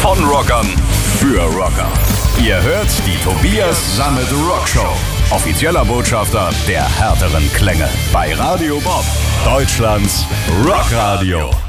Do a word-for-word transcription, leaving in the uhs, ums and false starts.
Von Rockern für Rocker. Ihr hört die Tobias Sammet Rock Show. Offizieller Botschafter der härteren Klänge bei Radio Bob, Deutschlands Rockradio.